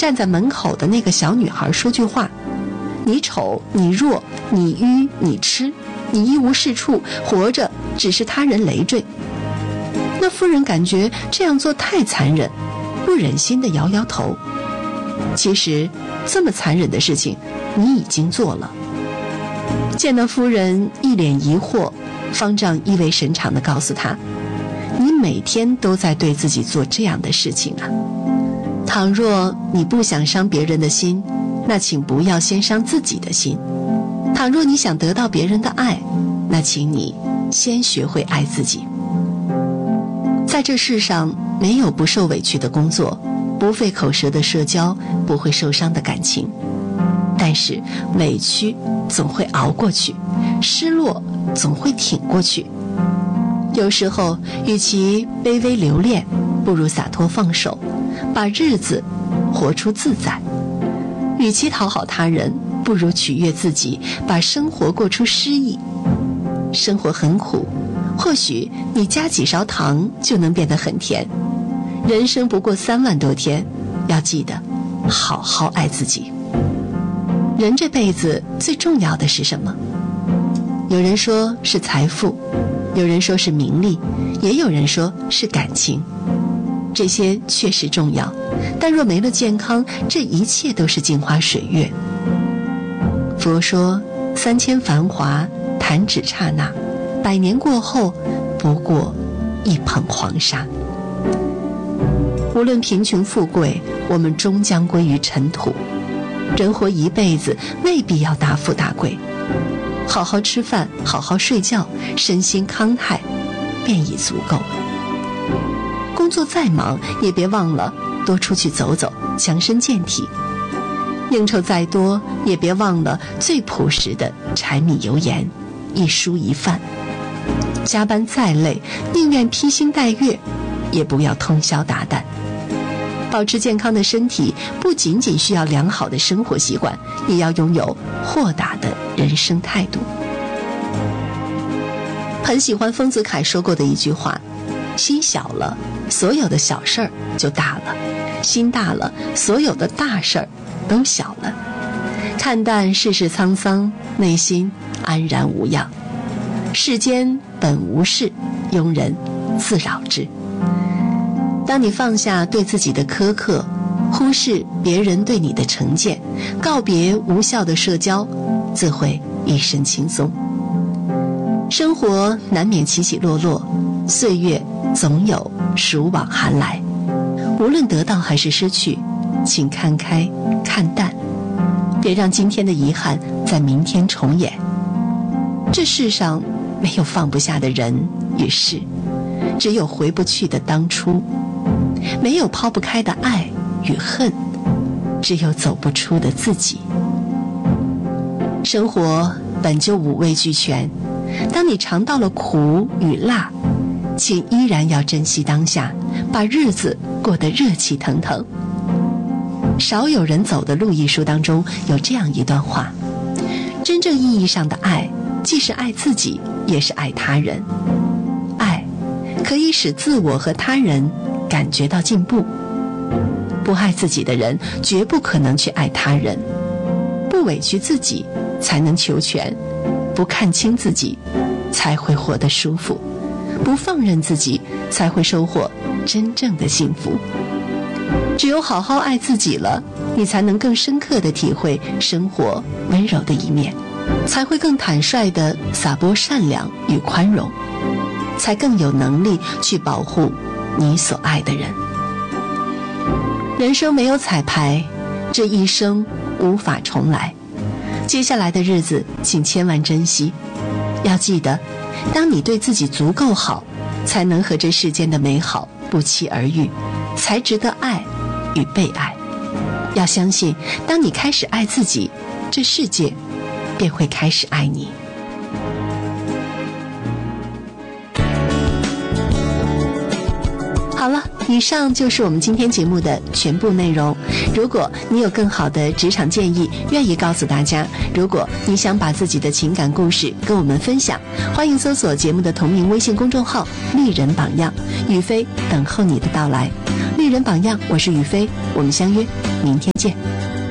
站在门口的那个小女孩说句话：你丑，你弱，你愚，你痴，你一无是处，活着只是他人累赘。那夫人感觉这样做太残忍，不忍心地摇摇头。其实这么残忍的事情你已经做了。见到夫人一脸疑惑，方丈意味深长地告诉他：你每天都在对自己做这样的事情啊。倘若你不想伤别人的心，那请不要先伤自己的心。倘若你想得到别人的爱，那请你先学会爱自己。在这世上没有不受委屈的工作，不费口舌的社交，不会受伤的感情。但是委屈总会熬过去，失落总会挺过去。有时候与其卑微留恋，不如洒脱放手，把日子活出自在。与其讨好他人，不如取悦自己，把生活过出诗意。生活很苦，或许你加几勺糖就能变得很甜。人生不过3万多天，要记得好好爱自己。人这辈子最重要的是什么？有人说是财富，有人说是名利，也有人说是感情。这些确实重要，但若没了健康，这一切都是镜花水月。佛说3000繁华弹指刹那，100年过后不过一捧黄沙。无论贫穷富贵，我们终将归于尘土。人活一辈子，未必要大富大贵，好好吃饭，好好睡觉，身心康泰便已足够。工作再忙，也别忘了多出去走走，强身健体。应酬再多，也别忘了最朴实的柴米油盐，一蔬一饭。加班再累，宁愿披星戴月，也不要通宵达旦。保持健康的身体，不仅仅需要良好的生活习惯，也要拥有豁达的人生态度。很喜欢丰子恺说过的一句话：心小了，所有的小事儿就大了；心大了，所有的大事儿都小了。看淡世事沧桑，内心安然无恙。世间本无事，庸人自扰之。当你放下对自己的苛刻，忽视别人对你的成见，告别无效的社交，自会一身轻松。生活难免起起落落，岁月总有暑往寒来。无论得到还是失去，请看开看淡，别让今天的遗憾在明天重演。这世上没有放不下的人与事，只有回不去的当初。没有抛不开的爱与恨，只有走不出的自己。生活本就五味俱全，当你尝到了苦与辣，请依然要珍惜当下，把日子过得热气腾腾。少有人走的路一书当中有这样一段话：真正意义上的爱，既是爱自己，也是爱他人。爱可以使自我和他人感觉到进步。不爱自己的人，绝不可能去爱他人。不委屈自己，才能求全；不看清自己，才会活得舒服；不放任自己，才会收获真正的幸福。只有好好爱自己了，你才能更深刻地体会生活温柔的一面，才会更坦率地洒播善良与宽容，才更有能力去保护你所爱的人。人生没有彩排，这一生无法重来。接下来的日子，请千万珍惜。要记得，当你对自己足够好，才能和这世间的美好不期而遇，才值得爱与被爱。要相信，当你开始爱自己，这世界便会开始爱你。好了， 以上就是我们今天节目的全部内容。如果你有更好的职场建议，愿意告诉大家，如果你想把自己的情感故事跟我们分享，欢迎搜索节目的同名微信公众号丽人榜样，雨飞等候你的到来。丽人榜样，我是雨飞，我们相约明天见。